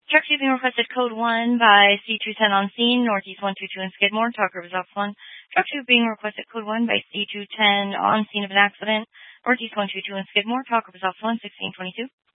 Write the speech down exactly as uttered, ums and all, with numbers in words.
Truck two being requested code one by C two ten on scene, Northeast one two two in Skidmore, Talk Rivers Office one. Truck two being requested code one by C two ten on scene of an accident, Northeast one two two in Skidmore, Talk Rivers Office one, sixteen twenty-two.